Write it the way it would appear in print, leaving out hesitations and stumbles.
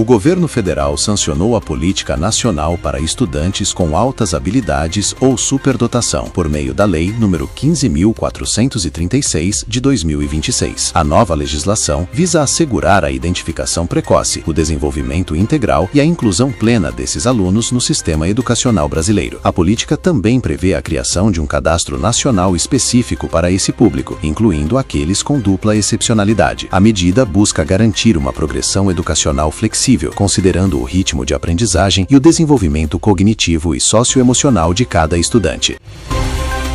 O governo federal sancionou a Política Nacional para Estudantes com Altas Habilidades ou Superdotação, por meio da Lei nº 15.436, de 2026. A nova legislação visa assegurar a identificação precoce, o desenvolvimento integral e a inclusão plena desses alunos no sistema educacional brasileiro. A política também prevê a criação de um cadastro nacional específico para esse público, incluindo aqueles com dupla excepcionalidade. A medida busca garantir uma progressão educacional flexível, considerando o ritmo de aprendizagem e o desenvolvimento cognitivo e socioemocional de cada estudante.